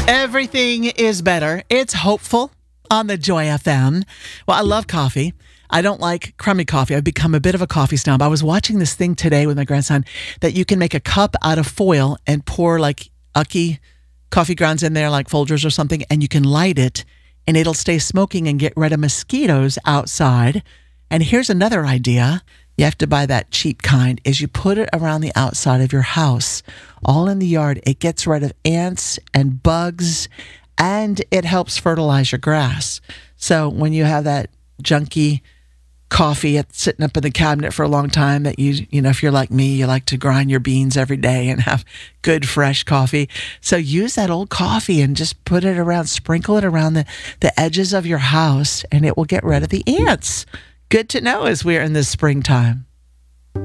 Everything is better. It's hopeful on the Joy FM. Well, I love coffee. I don't like crummy coffee. I've become a bit of a coffee snob. I was watching this thing today with my grandson that you can make a cup out of foil and pour like Ucky coffee grounds in there, like Folgers or something, and you can light it and it'll stay smoking and get rid of mosquitoes outside. And here's another idea. You have to buy that cheap kind, is you put it around the outside of your house, all in the yard. It gets rid of ants and bugs, and it helps fertilize your grass. So when you have that junky coffee sitting up in the cabinet for a long time that you know, if you're like me, you like to grind your beans every day and have good fresh coffee. So use that old coffee and just put it around, sprinkle it around the edges of your house, and it will get rid of the ants. Good to know as we're in this springtime.